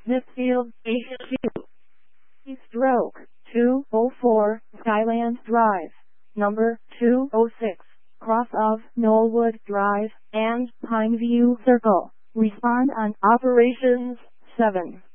Smithfield, HQ. Stroke 204, Skyland Drive, number 206, cross of Knollwood Drive and Pineview Circle. Respond on Operations 7.